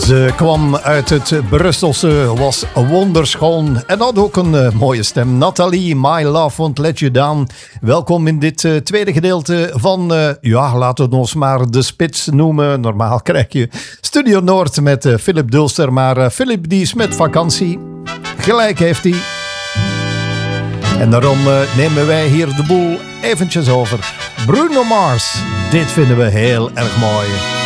Ze kwam uit het Brusselse, was wonderschoon en had ook een mooie stem. Nathalie, My Love Won't Let You Down. Welkom in dit tweede gedeelte van, laten we ons maar de Spits noemen. Normaal krijg je Studio Noord met Philip Dulster, maar Philip die is met vakantie. Gelijk heeft hij. En daarom nemen wij hier de boel eventjes over. Bruno Mars, dit vinden we heel erg mooi.